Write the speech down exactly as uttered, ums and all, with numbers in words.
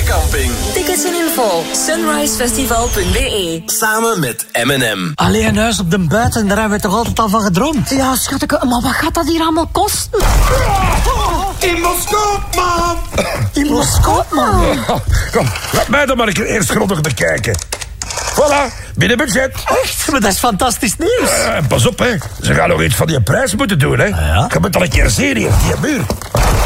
camping. Tickets en info, sunrisefestival punt b e. Samen met M en M. Allee, een huis op de buiten, daar hebben we toch altijd al van gedroomd? Ja, schatje, maar wat gaat dat hier allemaal kosten? In Moskou, man! In Moskou, man! Kom, laat mij dan maar een keer eerst grondig te kijken. Voilà, binnen budget. Echt? Maar dat is fantastisch nieuws. Uh, pas op, hè. Ze gaan nog iets van die prijs moeten doen, hè. Ah, ja? Je moet al een keer zien hier, die muur.